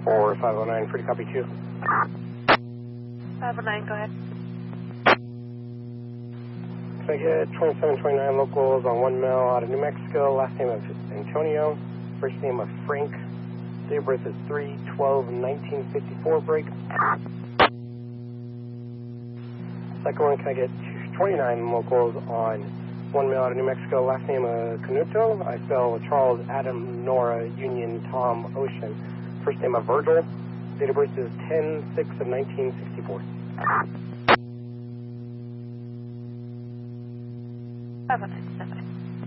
4509, free to copy 2. 509, go ahead. Can I get 2729 locals on 1 mile out of New Mexico, last name of Antonio, first name of Frank, date of birth is 3/12/1954, break. Second one, can I get 29 locals on 1 mile out of New Mexico, last name of Canuto, I spell Charles, Adam, Nora, Union, Tom, Ocean, first name of Virgil, date of birth is 10/6/1964. 509, 7.